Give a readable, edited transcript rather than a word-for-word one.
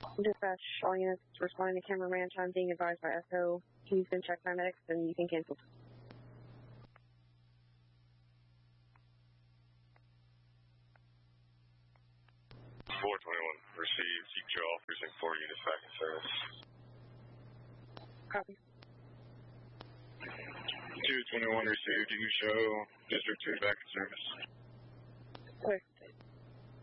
Dispatch, all units responding to camera ranch. I'm being advised by SO. He's been checked by medics, and you can cancel. 421, received. Seek Joe, precinct 4 units back in service. Copy. 221 received. You show District 2 back in service.